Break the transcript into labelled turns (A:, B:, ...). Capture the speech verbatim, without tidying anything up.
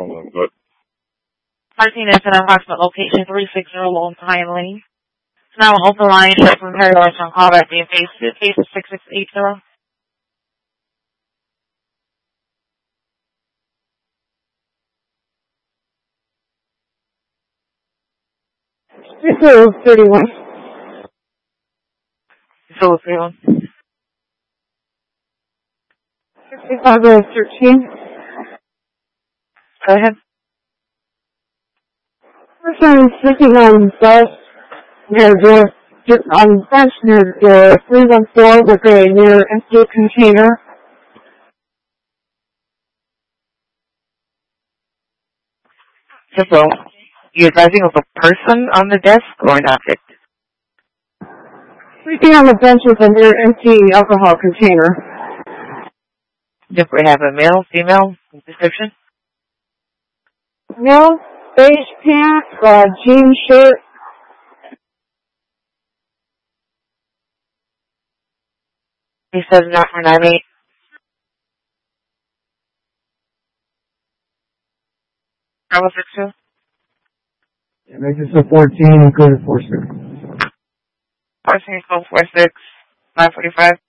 A: problem, but...
B: Martinez at approximate location three sixty Lone Pine Lane. It's now an open line from Paradise on callback being face face six six eight zero.
C: zero thirty-one.
B: zero thirty-one.
C: sixty-five thirteen.
B: Go ahead.
C: Person sitting on bus near the on bus near the three one four with a near empty container.
B: So, you're driving with a person on the desk or an object?
C: Sleeping on the bench with a near empty alcohol container.
B: Does we have a male, female description?
C: Male, beige pants, uh, jean shirt.
B: He says not for nine eight. Bravo six two.
D: Yeah, make this a fourteen and go to four six.
B: four six four six nine forty five.